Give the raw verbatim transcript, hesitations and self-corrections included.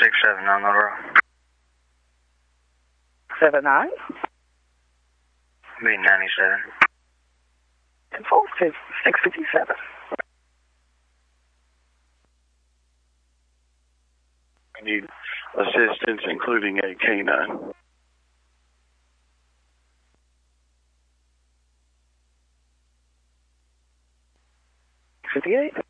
six seven on the road. Seven nine. Be ninety-seven. Ten four six fifty seven. I need assistance, including a canine. Fifty eight.